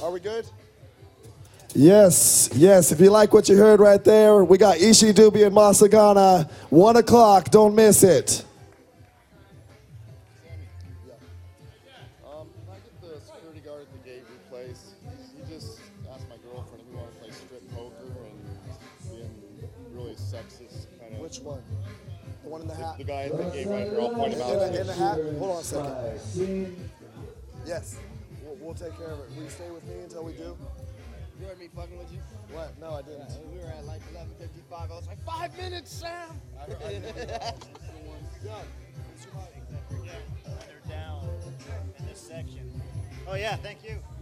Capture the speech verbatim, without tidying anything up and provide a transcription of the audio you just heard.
Are we good? Yes, yes. If you like what you heard right there, we got Ishi Dubi and Masagana. One o'clock. Don't miss it. Um, can I get the security guard at the gate replaced? He just asked my girlfriend if we want to play strip poker and being really sexist kind of. Which one? The one in the hat? The guy at the gate right here. I'll point him out. In the, in the hat? Hold on a second. Yes. We'll, we'll take care of it. Will you stay with me until we do? You heard me fucking with you? What? No, I didn't. Yeah, we were at like eleven fifty-five. I was like, five minutes, Sam! I heard, I didn't. Yeah. Except for, yeah, they're down in this section. Oh, yeah, thank you.